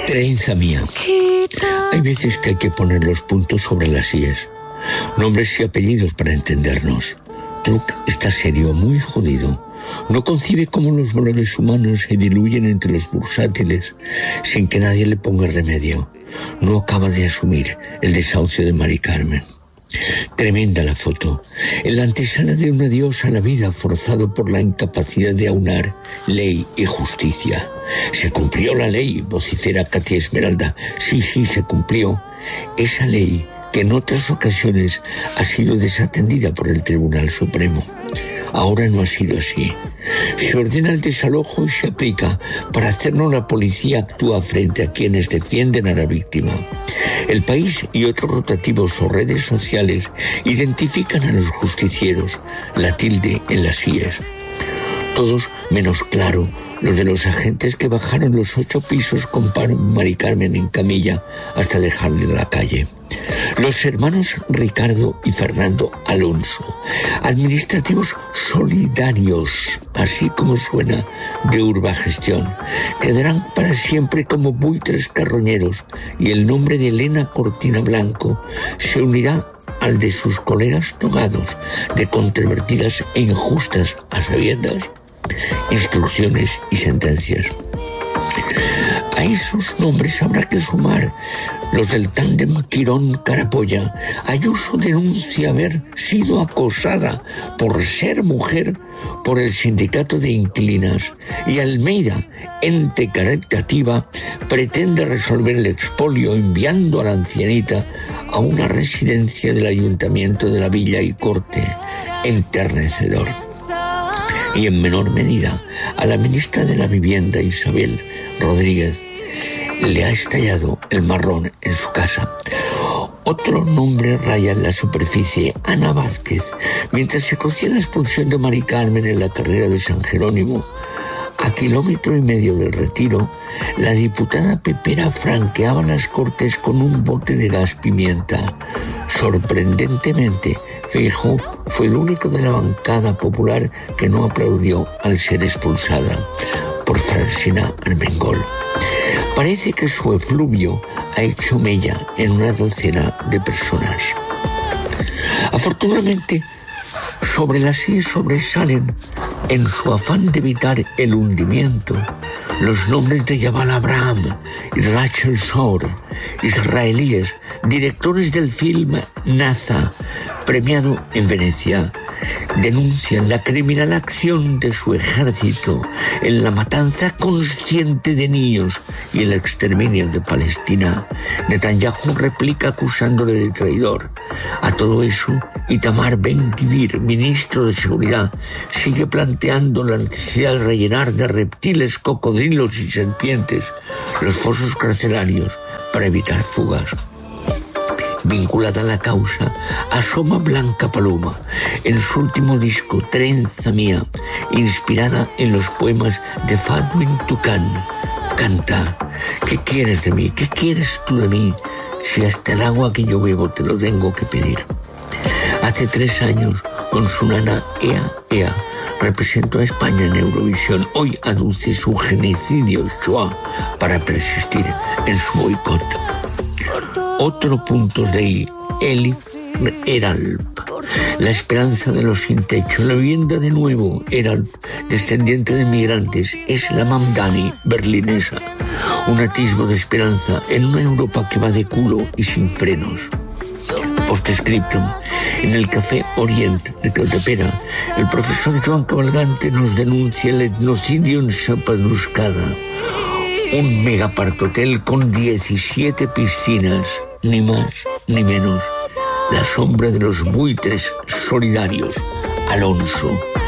Trenza mía. Hay veces que hay que poner los puntos sobre las íes. Nombres y apellidos para entendernos. Truc está serio, muy jodido. No concibe cómo los valores humanos se diluyen entre los bursátiles sin que nadie le ponga remedio. No acaba de asumir el desahucio de Mari Carmen. Tremenda la foto. En la antesala de un adiós a la vida forzado por la incapacidad de aunar ley y justicia. Se cumplió la ley, vocifera Katia Esmeralda. Sí, se cumplió. Esa ley que en otras ocasiones ha sido desatendida por el Tribunal Supremo. Ahora no ha sido así. Se ordena el desalojo y se aplica. Para hacerlo, la policía actúa frente a quienes defienden a la víctima. El País y otros rotativos o redes sociales identifican a los justicieros, la tilde en las IES. Todos menos claro los de los agentes que bajaron los 8 pisos con Mari Carmen en camilla hasta dejarle en la calle. Los hermanos Ricardo y Fernando Alonso, administrativos solidarios, así como suena, de Urbagestión, quedarán para siempre como buitres carroñeros, y el nombre de Elena Cortina Blanco se unirá al de sus colegas togados de controvertidas e injustas a sabiendas instrucciones y sentencias. A esos nombres habrá que sumar los del tándem Quirón-Carapolla. Ayuso denuncia haber sido acosada por ser mujer por el sindicato de inquilinas, y Almeida, ente caritativa, pretende resolver el expolio enviando a la ancianita a una residencia del Ayuntamiento de la Villa y Corte. Enternecedor. Y en menor medida a la ministra de la Vivienda, Isabel Rodríguez, le ha estallado el marrón en su casa. Otro nombre raya en la superficie, Ana Vázquez. Mientras se cocía la expulsión de Mari Carmen en la carrera de San Jerónimo, a 1,5 kilómetros del Retiro, la diputada Pepera franqueaba las Cortes con un bote de gas pimienta. Sorprendentemente, Feijóo fue el único de la bancada popular que no aplaudió al ser expulsada por Francina Armengol. Parece que su efluvio ha hecho mella en una docena de personas. Afortunadamente, sobre las IES sobresalen, en su afán de evitar el hundimiento, los nombres de Yaval Abraham y Rachel Shore, israelíes, directores del film Naza, premiado en Venecia. Denuncian la criminal acción de su ejército en la matanza consciente de niños y el exterminio de Palestina. Netanyahu replica acusándole de traidor. A todo eso, Itamar Ben-Gvir, ministro de Seguridad, sigue planteando la necesidad de rellenar de reptiles, cocodrilos y serpientes los fosos carcelarios para evitar fugas. Vinculada a la causa, asoma Blanca Paloma en su último disco, Trenza Mía, inspirada en los poemas de Fatwin Tucán. Canta: ¿qué quieres de mí? ¿Qué quieres tú de mí? Si hasta el agua que yo bebo te lo tengo que pedir. Hace 3 años, con su nana Ea Ea, representó a España en Eurovisión. Hoy aduce su genocidio Shoah para persistir en su boicot. Otro punto de ahí, Elif Eralp, la esperanza de los sin techo. La vivienda de nuevo, Eralp, descendiente de migrantes, es la Mamdani berlinesa. Un atisbo de esperanza en una Europa que va de culo y sin frenos. Postscriptum. En el Café Orient de Caldepera, el profesor Joan Cabalgante nos denuncia el etnocidio en Chapaduscada. Un megapartotel con 17 piscinas, ni más ni menos. La sombra de los buitres solidarios. Alonso.